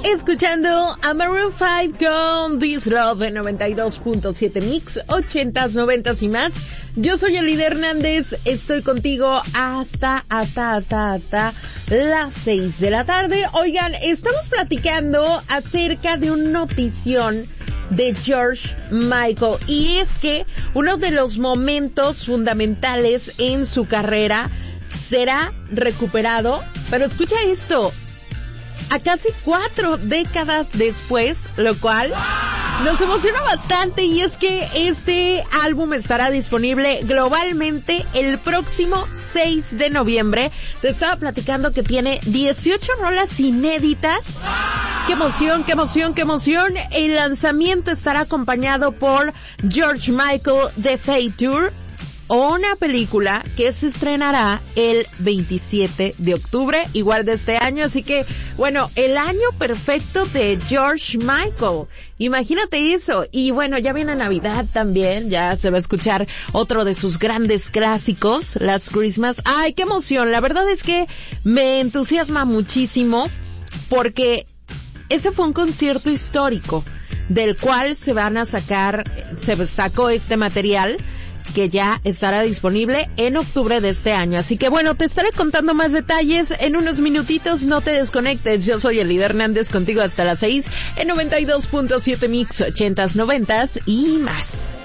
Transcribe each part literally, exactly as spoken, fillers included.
escuchando a Maroon five con This Love en noventa y dos punto siete Mix, ochentas, noventas y más. Yo soy Elida Hernández, estoy contigo hasta, hasta, hasta, hasta las seis de la tarde. Oigan, estamos platicando acerca de una notición de George Michael, y es que uno de los momentos fundamentales en su carrera será recuperado, pero escucha esto, a casi cuatro décadas después, lo cual nos emociona bastante, y es que este álbum estará disponible globalmente el próximo seis de noviembre. Te estaba platicando que tiene dieciocho rolas inéditas. ¡Qué emoción, qué emoción, qué emoción! El lanzamiento estará acompañado por George Michael The Fate Tour, una película que se estrenará el veintisiete de octubre, igual de este año. Así que, bueno, el año perfecto de George Michael. Imagínate eso. Y bueno, ya viene Navidad también, ya se va a escuchar otro de sus grandes clásicos, Last Christmas. ¡Ay, qué emoción! La verdad es que me entusiasma muchísimo, porque ese fue un concierto histórico del cual se van a sacar, se sacó este material que ya estará disponible en octubre de este año. Así que bueno, te estaré contando más detalles en unos minutitos. No te desconectes. Yo soy Elida Hernández, contigo hasta las seis en noventa y dos punto siete Mix, ochentas, noventas y más.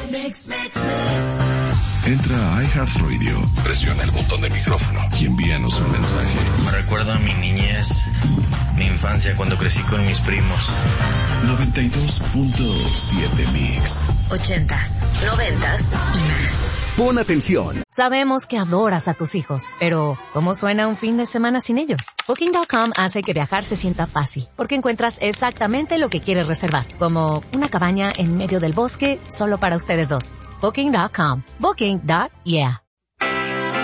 Entra a iHeartRadio, presiona el botón de micrófono y envíanos un mensaje. Me recuerda a mi niñez, mi infancia, cuando crecí con mis primos. noventa y dos punto siete Mix. Ochentas, noventas y más. Pon atención. Sabemos que adoras a tus hijos, pero ¿cómo suena un fin de semana sin ellos? Booking punto com hace que viajar se sienta fácil, porque encuentras exactamente lo que quieres reservar, como una cabaña en medio del bosque solo para ustedes dos. Booking punto com. Booking. Yeah.